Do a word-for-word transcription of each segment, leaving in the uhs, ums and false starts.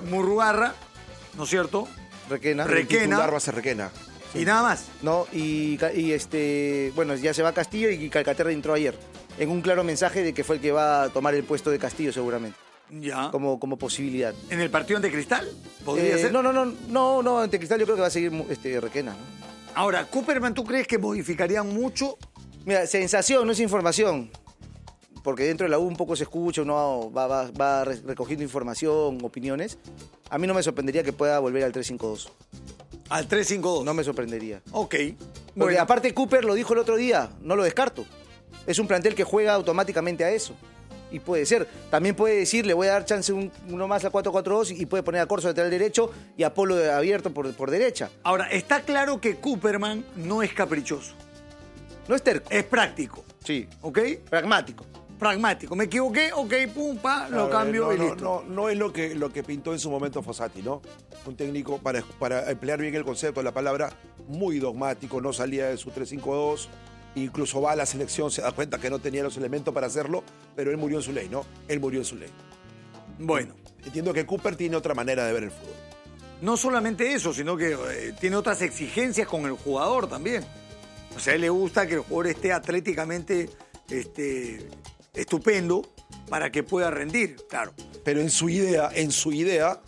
Murrugarra, ¿no es cierto? Requena. Requena. El titular va a ser Requena. Y nada más. No, y, y este, bueno, ya se va Castillo y Calcaterra entró ayer. En un claro mensaje de que fue el que va a tomar el puesto de Castillo seguramente. Ya. Como, como posibilidad. ¿En el partido ante Cristal? ¿Podría Eh, ser? No, no, no, no, no, ante Cristal yo creo que va a seguir este, Requena, ¿no? Ahora, Cooperman, ¿tú crees que modificarían mucho? Mira, sensación, no es información. Porque dentro de la U un poco se escucha, uno va, va, va recogiendo información, opiniones. A mí no me sorprendería que pueda volver al tres cinco dos. Al tres cinco dos. No me sorprendería. Ok. Porque Bueno, aparte Cooper lo dijo el otro día, no lo descarto. Es un plantel que juega automáticamente a eso. Y puede ser. También puede decir, le voy a dar chance un, uno más al cuatro cuatro dos y puede poner a Corso lateral derecho y a Polo abierto por, por derecha. ahora, está claro que Cooperman no es caprichoso. No es terco. Es práctico. Sí. ¿Ok? Pragmático. Pragmático. Me equivoqué, ok, pum, pa, lo Claro, cambio no, y no, listo. No, no es lo que, lo que pintó en su momento Fossati, ¿no? Un técnico, para, para emplear bien el concepto de la palabra, muy dogmático, no salía de su tres cinco dos, incluso va a la selección, se da cuenta que no tenía los elementos para hacerlo, pero él murió en su ley, ¿no? Él murió en su ley. Bueno, Entiendo que Cooper tiene otra manera de ver el fútbol. no solamente eso, sino que eh, tiene otras exigencias con el jugador también. O sea, a él le gusta que el jugador esté atléticamente este, estupendo para que pueda rendir, claro. Pero en su idea, en su idea,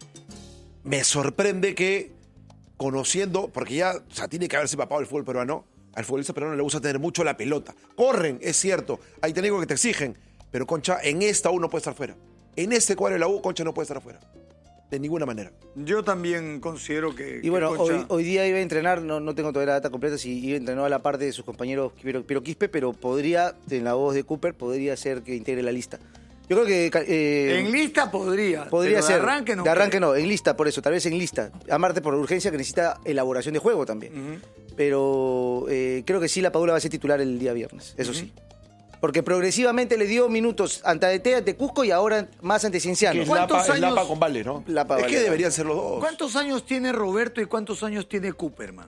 me sorprende que conociendo, porque ya, o sea, tiene que haberse papado el fútbol peruano, al futbolista peruano le gusta tener mucho la pelota. Corren, es cierto, hay técnicos que te exigen, pero Concha, en esta U no puede estar fuera. En este cuadro de la U, Concha no puede estar afuera. De ninguna manera. Yo también considero que... Y bueno, que Concha- hoy, hoy día iba a entrenar, no, no tengo todavía la data completa, si iba a entrenar a la parte de sus compañeros Piero, Piero Quispe, pero podría, en la voz de Cooper, podría ser que integre la lista. Yo creo que... eh, En lista podría. Podría pero ser. De arranque no. De arranque creo. no, en lista, por eso, tal vez en lista. Amarte por urgencia que necesita elaboración de juego también. Ujú. Pero eh, creo que sí la Padula va a ser titular el día viernes, eso Ujú. sí. Porque progresivamente le dio minutos ante Atea, ante Cusco y ahora más ante Cienciano. Que es ¿Cuántos Lapa, es años- Lapa con Vale, ¿no? Lapa, es Vale. que deberían ser los dos. ¿Cuántos años tiene Roberto y cuántos años tiene Cooperman?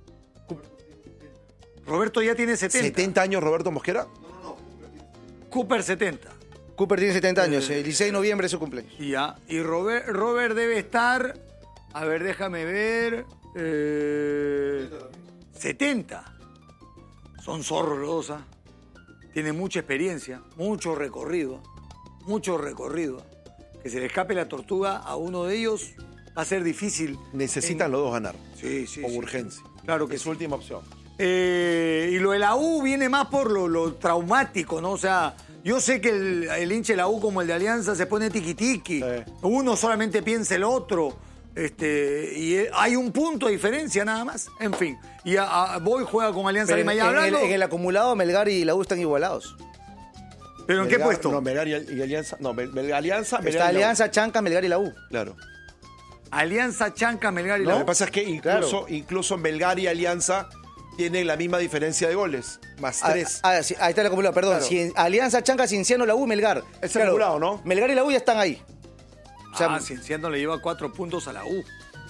Roberto ya tiene setenta. ¿setenta años Roberto Mosquera? Cooper setenta. Cooper tiene setenta años, Eh, el dieciséis de noviembre es su cumpleaños. Y ya. Y Robert, Robert debe estar. A ver, déjame ver. eh, setenta. Son zorros los dos, ¿ah? Tiene mucha experiencia, mucho recorrido. Mucho recorrido. Que se le escape la tortuga a uno de ellos va a ser difícil. Necesitan En- los dos ganar. Sí, sí. Con sí. urgencia. Claro que es sí. su última opción. Eh, y lo de la U viene más por lo, lo traumático, ¿no? O sea, yo sé que el, el hincha de la U como el de Alianza se pone tiquitiqui. Sí. Uno solamente piensa el otro. Este, y eh, hay un punto de diferencia nada más. En fin. Y a, a- Boy juega con Alianza Pero Lima en, ya en el, hablando. en el acumulado Melgar y la U están igualados. ¿Pero en qué Melgar- puesto? No, Melgar y, y Alianza. No, Mel- Mel- Alianza, Melgar Está y la U. Alianza, Chanca, Melgar y la U. Claro. Alianza, Chanca, Melgar y Lo la que U. pasa es que incluso, incluso Melgar y Alianza tienen la misma diferencia de goles. Más Ah, tres. ah, sí, ahí está el acumulado, perdón. Claro. Cien- Alianza, Chanca, Cienciano, la U, Melgar. Es el acumulado, ¿no? Melgar y la U ya están ahí. O sea, Ah, Cienciano le lleva cuatro puntos a la U. ¿Mm?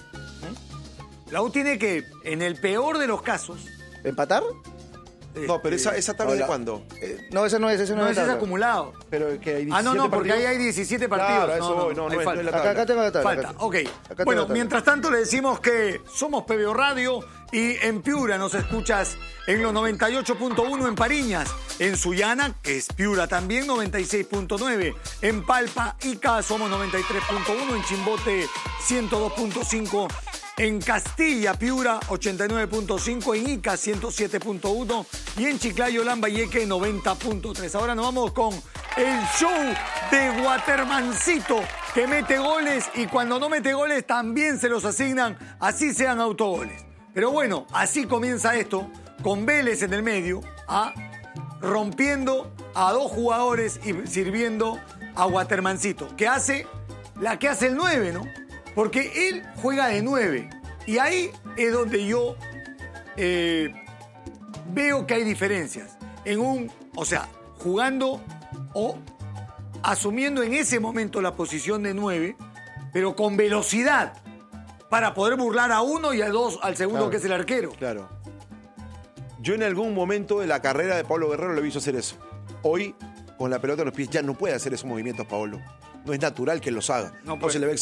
La U tiene que, en el peor de los casos... ¿empatar? No, pero esa, esa tabla de Hola. cuándo? Eh, no, esa no es, esa no, No, es ese es tabla. acumulado. Pero que hay Ah, no, no, diecisiete porque ahí partidos. hay diecisiete partidos. Claro, a eso voy, no, ahí no es- falta. no es la Acá, tabla. acá tengo la tabla. Falta, acá. ok. Acá tengo Bueno, la tabla. mientras tanto le decimos que somos P B O Radio y en Piura nos escuchas en los noventa y ocho punto uno en Pariñas, en Sullana, que es Piura también, noventa y seis punto nueve, en Palpa, Ica, somos noventa y tres punto uno, en Chimbote, ciento dos punto cinco, en Castilla, Piura, ochenta y nueve punto cinco, en Ica, ciento siete punto uno y en Chiclayo, Lambayeque, noventa punto tres. Ahora nos vamos con el show de Watermancito, que mete goles y cuando no mete goles también se los asignan, así sean autogoles. Pero bueno, así comienza esto, con Vélez en el medio, ¿ah? rompiendo a dos jugadores y sirviendo a Watermancito, que hace la que hace el nueve, ¿no? Porque él juega de nueve. Y ahí es donde yo eh, veo que hay diferencias. En un, o sea, jugando o asumiendo en ese momento la posición de nueve, pero con velocidad, para poder burlar a uno y a dos al segundo, Claro. que es el arquero. Claro. Yo en algún momento de la carrera de Pablo Guerrero lo he visto hacer eso. Hoy, con la pelota en los pies, ya no puede hacer esos movimientos, Paolo. No es natural que los haga. No No, puede. se le ve